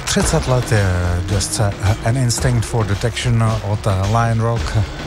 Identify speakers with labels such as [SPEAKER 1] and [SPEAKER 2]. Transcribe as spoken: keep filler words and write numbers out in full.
[SPEAKER 1] třicet let je desce An Instinct for Detection od Lion Rock.